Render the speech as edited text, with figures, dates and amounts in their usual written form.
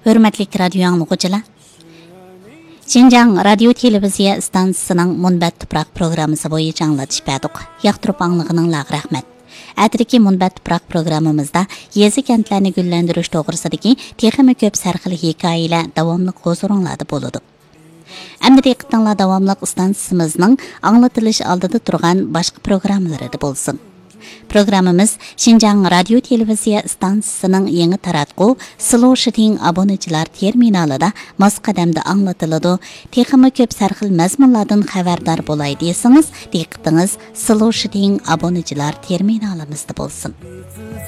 Hürmetlik radyo anlıqıcılar. Şinjan Radio Televiziya stansiyasının Munbat Tuproq programmasi bo'yicha anglatish berdik. Yoqtirib anglag'ininglarga rahmat. Atdagi Munbat Tuproq programmamizda yezi kentlarni gullantirish to'g'risidagi texnik ko'p sarxil hikoyalar davomli huzuringlarda bo'ladi. Endi diqqatinglar davomli stansiyasimizning anglatilish oldida turgan boshqa programmalarida bo'lsin. Programmamiz Şinjan Radio Televiziya stansiyasining yangi taratqu Slow Shooting obunachilar terminalida mos qadamda anglatiladi. Texnik ko'p sarxil mazmunlardan xabardor bo'lay desangiz, diqqatingiz Slow Shooting obunachilar terminalimizda bo'lsin.